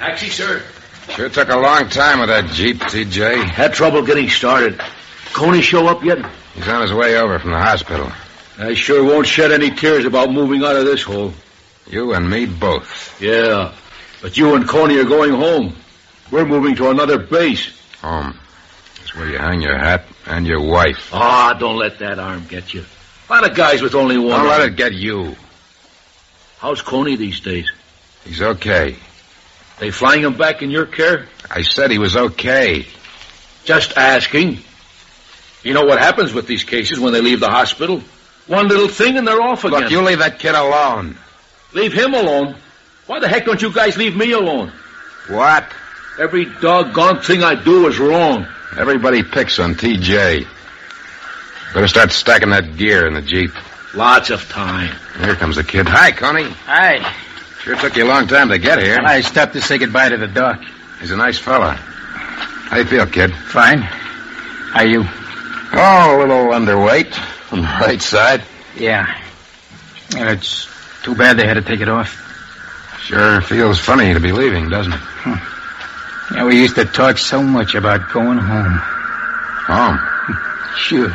Taxi, sir. Sure took a long time with that Jeep, TJ. Had trouble getting started. Coney show up yet? He's on his way over from the hospital. I sure won't shed any tears about moving out of this hole. You and me both. Yeah, but you and Coney are going home. We're moving to another base. Home. That's where you hang your hat and your wife. Ah, don't let that arm get you. A lot of guys with only one Don't arm. let it get you. How's Coney these days? He's okay. They flying him back in your care? I said he was okay. Just asking. You know what happens with these cases when they leave the hospital? One little thing and they're off again. Look, you leave that kid alone. Leave him alone? Why the heck don't you guys leave me alone? What? Every doggone thing I do is wrong. Everybody picks on TJ. Better start stacking that gear in the Jeep. Lots of time. Here comes the kid. Hi, Coney. Hi. Sure took you a long time to get here. I stopped to say goodbye to the doc. He's a nice fella. How you feel, kid? Fine. How you? Oh, a little underweight on the right side. Yeah. And it's too bad they had to take it off. Sure feels funny to be leaving, doesn't it? Yeah, we used to talk so much about going home. Home? Sure.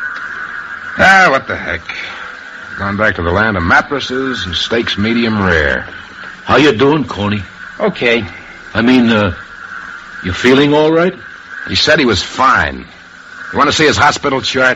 Ah, what the heck. Gone back to the land of mattresses and steaks medium rare. How you doing, Coney? Okay. I mean, you feeling all right? He said he was fine. You want to see his hospital chart?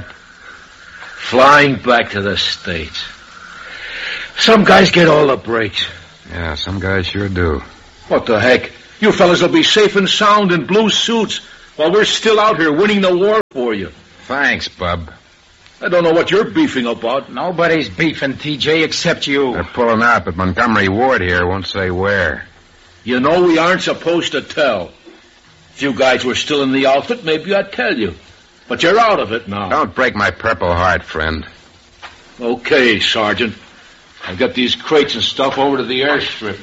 Flying back to the States. Some guys get all the breaks. Yeah, some guys sure do. What the heck? You fellas will be safe and sound in blue suits while we're still out here winning the war for you. Thanks, bub. I don't know what you're beefing about. Nobody's beefing, TJ, except you. They're pulling out, but Montgomery Ward here won't say where. You know we aren't supposed to tell. If you guys were still in the outfit, maybe I'd tell you. But you're out of it now. Don't break my purple heart, friend. Okay, Sergeant. I've got these crates and stuff over to the airstrip.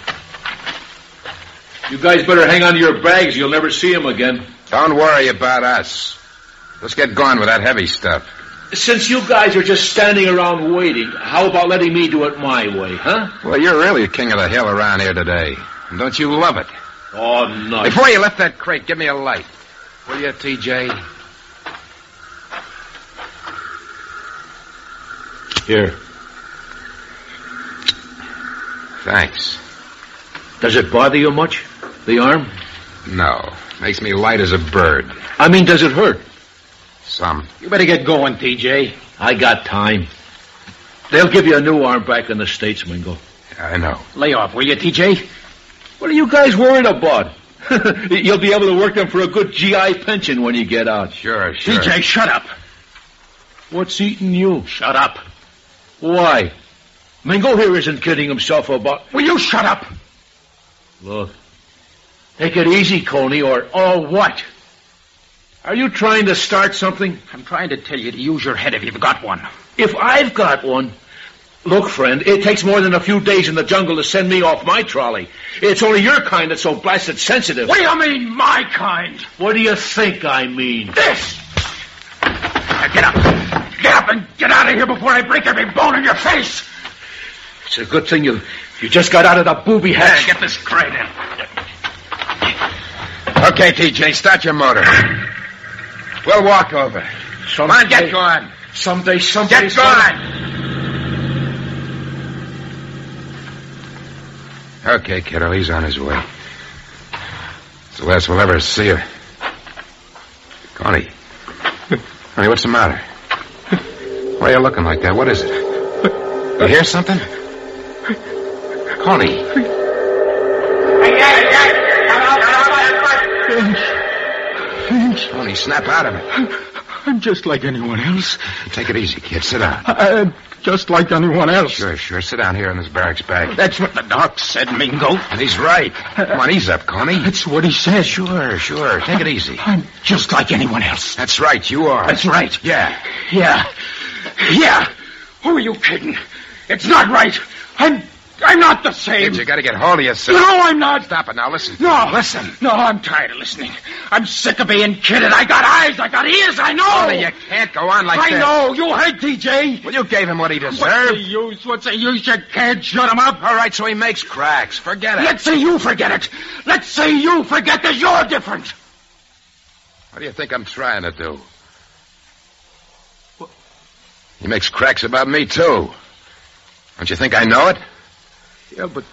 You guys better hang on to your bags. You'll never see them again. Don't worry about us. Let's get going with that heavy stuff. Since you guys are just standing around waiting, how about letting me do it my way, huh? Well, you're really king of the hill around here today. And don't you love it? Oh, no. Before you lift that crate, give me a light. Will you, TJ? Here. Thanks. Does it bother you much, the arm? No. Makes me light as a bird. I mean, does it hurt? Some. You better get going, TJ. I got time. They'll give you a new arm back in the States, Mingo. I know. Lay off, will you, TJ? What are you guys worried about? You'll be able to work them for a good GI pension when you get out. Sure. TJ, shut up. What's eating you? Shut up. Why? Mingo here isn't kidding himself about... Will you shut up? Look. Take it easy, Coney, or what? Are you trying to start something? I'm trying to tell you to use your head if you've got one. If I've got one... Look, friend, it takes more than a few days in the jungle to send me off my trolley. It's only your kind that's so blasted sensitive. What do you mean, my kind? What do you think I mean? This! Now get up. Get up and get out of here before I break every bone in your face. It's a good thing you just got out of the booby hatch. Get this crate in. Okay, TJ, start your motor. We'll walk over. Come on, get going. Someday. Get going. Okay, kiddo, he's on his way. It's the last we'll ever see her. Connie. Connie, what's the matter? Why are you looking like that? What is it? You hear something? Connie. Thanks. Connie, snap out of it. I'm just like anyone else. Take it easy, kid. Sit down. I'm just like anyone else. Sure. Sit down here in this barracks bag. That's what the doc said, Mingo. And he's right. Come on, ease up, Connie. That's what he said. Sure. Take it easy. I'm just like anyone else. That's right, you are. That's right. Yeah. Who are you kidding? It's not right. I'm I'm not the same. Kid, you gotta get hold of yourself. No, I'm not. Stop it now. Listen. No. Listen. No, I'm tired of listening. I'm sick of being kidded. I got eyes. I got ears. I know. Tony, you can't go on like I this. know. You heard TJ. Well, you gave him what he deserved. What's the use? What's the use? You can't shut him up. All right, so he makes cracks. Forget it. Let's say you forget it. Let's say you forget that you're different. What do you think I'm trying to do? He makes cracks about me, too. Don't you think I know it? Yeah, but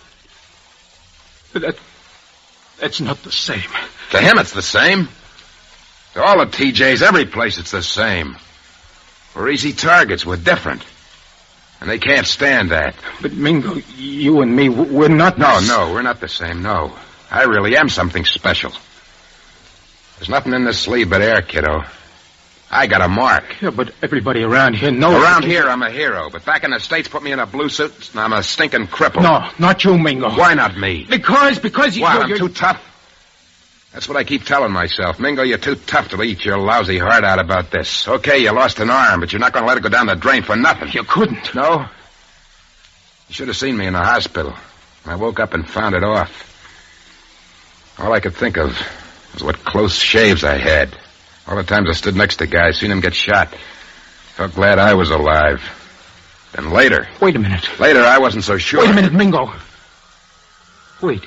that's not the same. To him, it's the same. To all the TJs, every place, it's the same. We're easy targets. We're different. And they can't stand that. But, Mingo, you and me, we're not... No, we're not the same, no. I really am something special. There's nothing in this sleeve but air, kiddo. I got a mark. Yeah, but everybody around here knows... Around here, I'm a hero. But back in the States, put me in a blue suit, and I'm a stinking cripple. No, not you, Mingo. Why not me? Because you... What, I'm too tough? That's what I keep telling myself. Mingo, you're too tough to eat your lousy heart out about this. Okay, you lost an arm, but you're not going to let it go down the drain for nothing. You couldn't. No? You should have seen me in the hospital. I woke up and found it off. All I could think of was what close shaves I had. All the times I stood next to guys, seen them get shot. Felt glad I was alive. Then later... Wait a minute. Later, I wasn't so sure. Wait a minute, Mingo. Wait.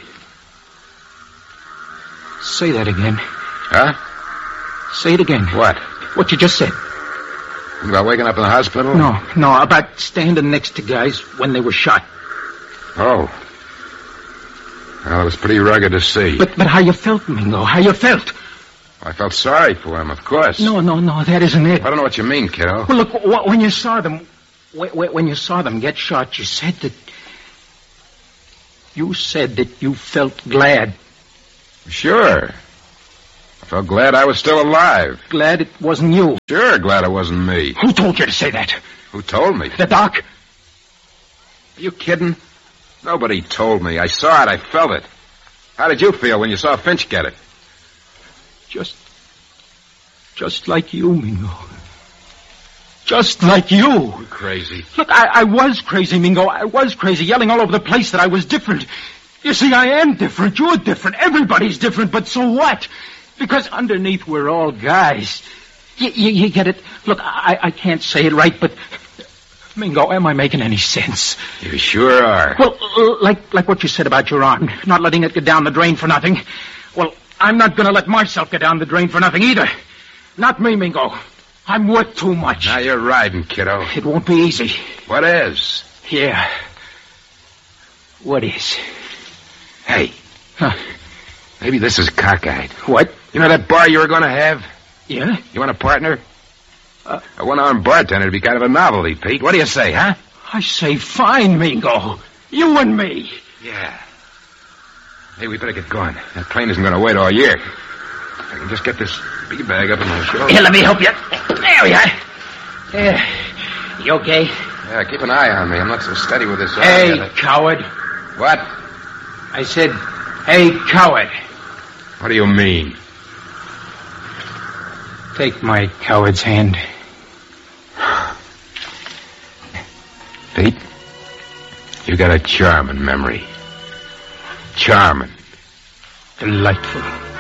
Say that again. Huh? Say it again. What? What you just said. About waking up in the hospital? No, about standing next to guys when they were shot. Oh. Well, it was pretty rugged to see. But how you felt, Mingo? How you felt? I felt sorry for him, of course. No, that isn't it. I don't know what you mean, kiddo. Well, look, when you saw them... When you saw them get shot, you said that... You said that you felt glad. Sure. I felt glad I was still alive. Glad it wasn't you. Sure, glad it wasn't me. Who told you to say that? Who told me? The doc. Are you kidding? Nobody told me. I saw it. I felt it. How did you feel when you saw Finch get it? Just like you, Mingo. Just like you. You're crazy. Look, I was crazy, Mingo. I was crazy, yelling all over the place that I was different. You see, I am different. You're different. Everybody's different, but so what? Because underneath we're all guys. You get it? Look, I can't say it right, but... Mingo, am I making any sense? You sure are. Well, like what you said about your arm, not letting it get down the drain for nothing. Well, I'm not going to let myself get down the drain for nothing either. Not me, Mingo. I'm worth too much. Now you're riding, kiddo. It won't be easy. What is? Yeah. What is? Hey. Huh? Maybe this is cockeyed. What? You know that bar you were going to have? Yeah? You want a partner? A one-armed bartender would be kind of a novelty, Pete. What do you say, huh? I say fine, Mingo. You and me. Yeah. Hey, we better get going. That plane isn't going to wait all year. If I can just get this big bag up in my shoulder. Here, let me help you. There we are. You okay? Yeah, keep an eye on me. I'm not so steady with this. Hey, coward. What? I said, hey, coward. What do you mean? Take my coward's hand. Pete, you got a charming memory. Charming. Delightful.